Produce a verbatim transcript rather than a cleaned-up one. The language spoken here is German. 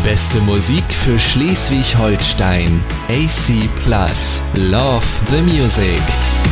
beste Musik für Schleswig-Holstein. A C Plus. Love the Music.